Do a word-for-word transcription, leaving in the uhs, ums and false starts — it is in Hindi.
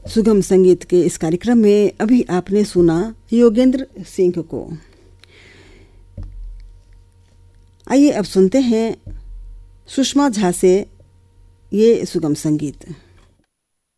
सुगम संगीत के इस कार्यक्रम में अभी आपने सुना योगेंद्र सिंह को। आइए अब सुनते हैं सुषमा झा से ये सुगम संगीत।